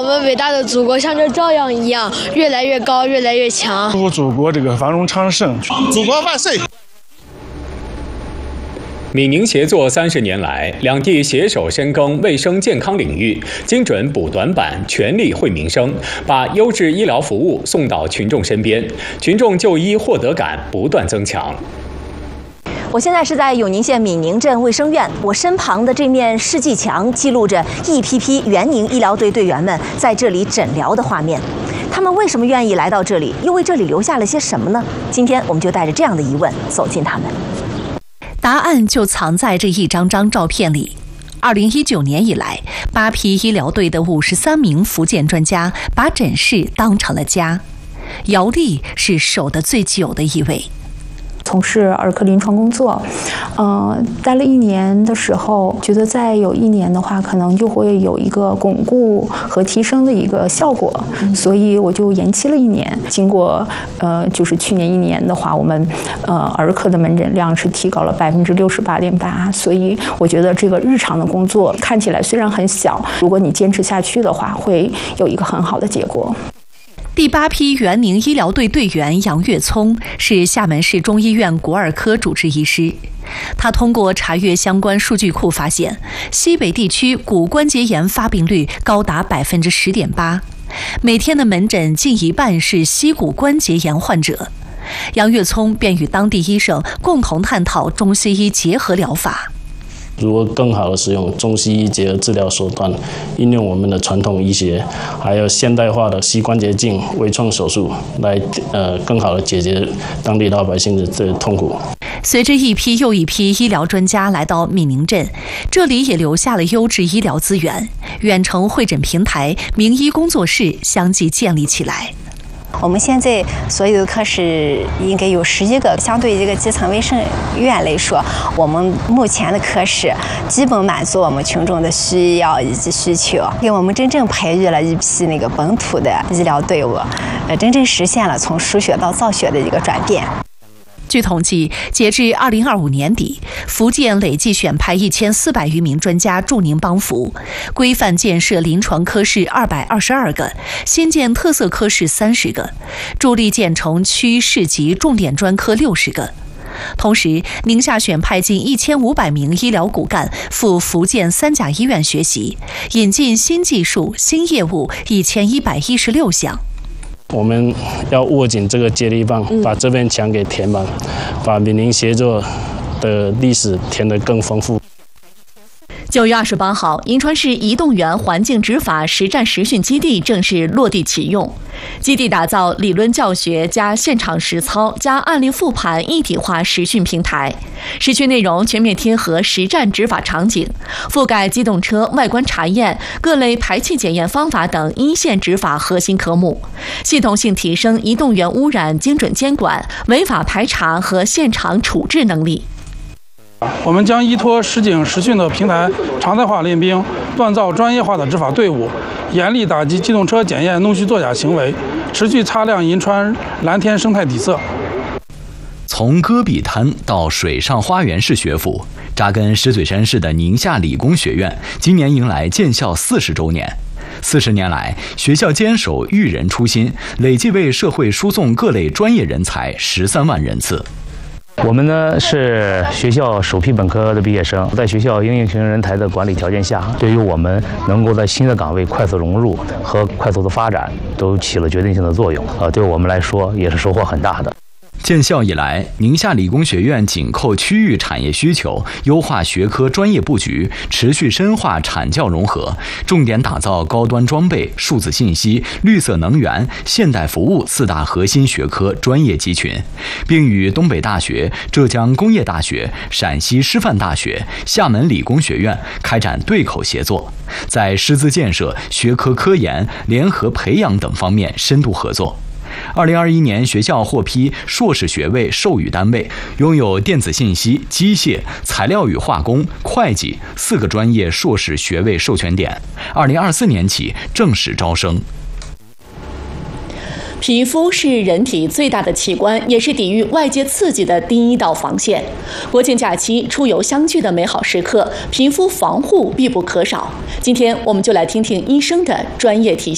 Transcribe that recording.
们伟大的祖国像这朝阳一样，越来越高，越来越强。 祝祖国这个繁荣昌盛， 祖国万岁！ 闽宁协作30年来，两地携手深耕卫生健康领域，精准补短板，全力惠民生，把优质医疗服务送到群众身边，群众就医获得感不断增强。 我现在是在永宁县闽宁镇卫生院，我身旁的这面试剂墙记录着一批批援宁医疗队队员们在这里诊疗的画面。他们为什么愿意来到这里？又为这里留下了些什么呢？今天我们就带着这样的疑问走进他们。答案就藏在这一张张照片里。2019年以来，8批医疗队的53名福建专家把诊室当成了家。姚丽是守得最久的一位。 从事儿科临床工作，待了1年的时候，觉得再有1年的话，可能就会有一个巩固和提升的一个效果，所以我就延期了1年。经过就是去年1年的话，我们儿科的门诊量是提高了68.8%，所以我觉得这个日常的工作看起来虽然很小，如果你坚持下去的话，会有一个很好的结果。 第8批援宁医疗队队员杨月聪是厦门市中医院骨耳科主治医师。他通过查阅相关数据库发现，西北地区骨关节炎发病率高达10.8%，每天的门诊近一半是膝骨关节炎患者。杨月聪便与当地医生共同探讨中西医结合疗法。 如何更好的使用中西医结合治疗手段，应用我们的传统医学，还有现代化的膝关节镜微创手术，来更好的解决当地老百姓的这个痛苦。 随着一批又一批医疗专家来到闽宁镇，这里也留下了优质医疗资源，远程会诊平台、名医工作室相继建立起来。 我们现在所有的科室应该有10几个，相对这个基层卫生院来说，我们目前的科室基本满足我们群众的需要以及需求，给我们真正培育了一批那个本土的医疗队伍，真正实现了从输血到造血的一个转变。 据统计，截至2025年底，福建累计选派1400余名专家驻宁帮扶，规范建设临床科室222个，新建特色科室30个，助力建成区市级重点专科60个。同时，宁夏选派近1500名医疗骨干赴福建3甲医院学习，引进新技术、新业务1116项。 我们要握紧这个接力棒，把这片墙给填满，把闽宁协作的历史填得更丰富。 9月28号，银川市移动园环境执法实战实训基地正式落地启用。基地打造理论教学加现场实操加案例复盘一体化实训平台，实训内容全面贴合实战执法场景，覆盖机动车外观查验、各类排气检验方法等一线执法核心科目，系统性提升移动园污染精准监管、违法排查和现场处置能力。 我们将依托实景实训的平台，常态化练兵，锻造专业化的执法队伍，严厉打击机动车检验弄虚作假行为，持续擦亮银川蓝天生态底色。 从戈壁滩到水上花园式学府，扎根石嘴山市的宁夏理工学院今年迎来建校40周年。40年来，学校坚守育人初心，累计为社会输送各类专业人才13万人次。 我们呢是学校首批本科的毕业生，在学校应用型人才的管理条件下，对于我们能够在新的岗位快速融入和快速的发展，都起了决定性的作用。对我们来说也是收获很大的。 建校以来，宁夏理工学院紧扣区域产业需求，优化学科专业布局，持续深化产教融合，重点打造高端装备、数字信息、绿色能源、现代服务4大核心学科专业集群，并与东北大学、浙江工业大学、陕西师范大学、厦门理工学院开展对口协作，在师资建设、学科科研、联合培养等方面深度合作。2021年，学校获批硕士学位授予单位，拥有电子信息、机械、材料与化工、会计4个专业硕士学位授权点。2024年起正式招生。 皮肤是人体最大的器官，也是抵御外界刺激的第一道防线。国庆假期出游相聚的美好时刻，皮肤防护必不可少。今天我们就来听听医生的专业提醒。